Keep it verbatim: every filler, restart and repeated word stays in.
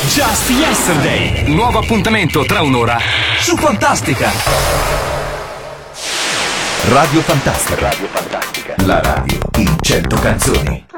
Just Yesterday. Nuovo appuntamento tra un'ora su Fantastica. Radio Fantastica. Radio Fantastica. La radio in cento canzoni.